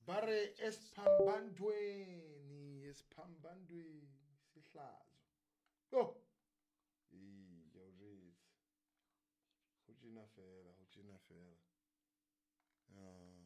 bare esiphambandweni sihlazo yo iya uritsi go tšena fela ya